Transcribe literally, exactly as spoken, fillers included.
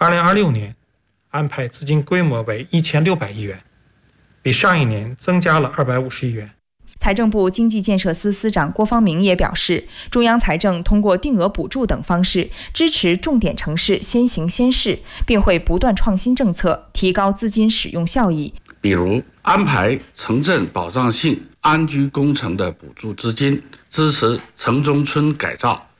二零二六年安排资金规模为一千六百亿元，比上一年增加了二百五十亿元。 财政部经济建设司司长郭方明也表示，中央财政通过定额补助等方式支持重点城市先行先试，并会不断创新政策，提高资金使用效益。 比如安排城镇保障性安居工程的补助资金，支持城中村改造，